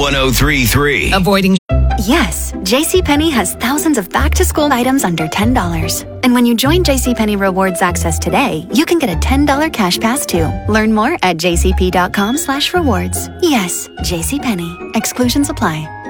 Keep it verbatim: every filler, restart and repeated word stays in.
one oh three point three. Avoiding. Yes, JCPenney has thousands of back-to-school items under ten dollars. And when you join JCPenney Rewards Access today, you can get a ten dollars cash pass too. Learn more at jcp.com slash rewards. Yes, JCPenney. Exclusions apply.